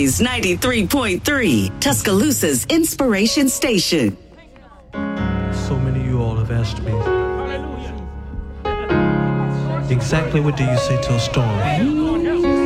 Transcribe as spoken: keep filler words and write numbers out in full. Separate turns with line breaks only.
Blaze ninety-three point three, Tuscaloosa's inspiration station.
So many of you all have asked me, exactly what do you say to a storm?